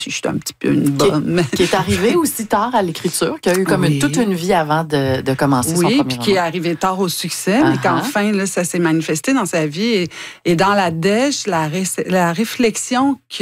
je suis un petit peu une bonne. Qui est arrivé aussi tard à l'écriture, qui a eu comme toute une vie avant de commencer son premier roman. Oui, puis qui est arrivé tard au succès, mais qu'enfin, là, ça s'est manifesté dans sa vie. Et dans la dèche, la réflexion